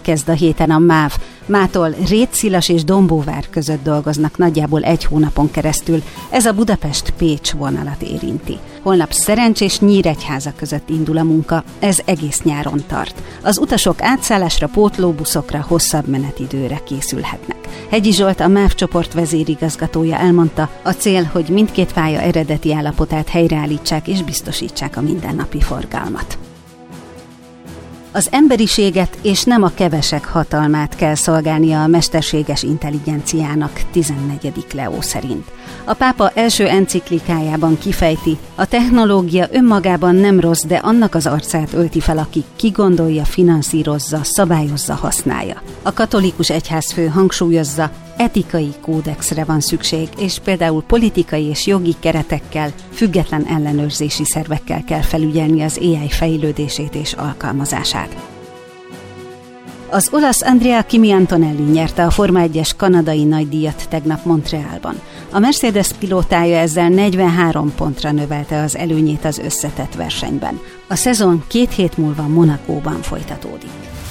kezd a héten a MÁV. Mától Rétszilas és Dombóvár között dolgoznak nagyjából 1 hónapon keresztül. Ez a Budapest-Pécs vonalat érinti. Holnap Szerencs és Nyíregyháza között indul a munka, ez egész nyáron tart. Az utasok átszállásra, pótlóbuszokra, hosszabb menetidőre készülhetnek. Hegyi Zsolt, a MÁV csoport vezérigazgatója elmondta, a cél, hogy mindkét pálya eredeti állapotát helyreállítsák és biztosítsák a mindennapi forgalmat. Az emberiséget és nem a kevesek hatalmát kell szolgálnia a mesterséges intelligenciának, 14. Leó szerint. A pápa első enciklikájában kifejti, a technológia önmagában nem rossz, de annak az arcát ölti fel, aki kigondolja, finanszírozza, szabályozza, használja. A katolikus egyházfő hangsúlyozza, etikai kódexre van szükség, és például politikai és jogi keretekkel, független ellenőrzési szervekkel kell felügyelni az AI fejlődését és alkalmazását. Az olasz Andrea Kimi Antonelli nyerte a Forma 1-es kanadai nagydíjat tegnap Montrealban. A Mercedes pilótája ezzel 43 pontra növelte az előnyét az összetett versenyben. A szezon 2 hét múlva Monacóban folytatódik.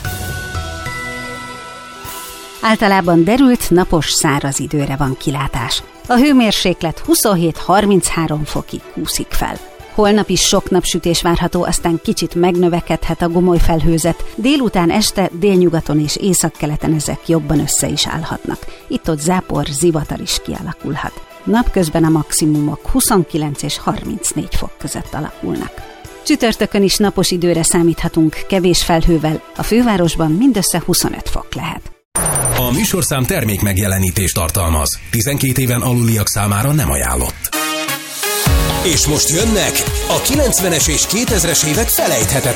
Általában derült, napos, száraz időre van kilátás. A hőmérséklet 27-33 fokig kúszik fel. Holnap is sok napsütés várható, aztán kicsit megnövekedhet a gomoly felhőzet. Délután, este délnyugaton és északkeleten ezek jobban össze is állhatnak. Itt-ott zápor, zivatar is kialakulhat. Napközben a maximumok 29 és 34 fok között alakulnak. Csütörtökön is napos időre számíthatunk, kevés felhővel, a fővárosban mindössze 25 fok lehet. A műsorszám termék megjelenítést tartalmaz. 12 éven aluliak számára nem ajánlott. És most jönnek a 90-es és 2000-es évek felejthetetlen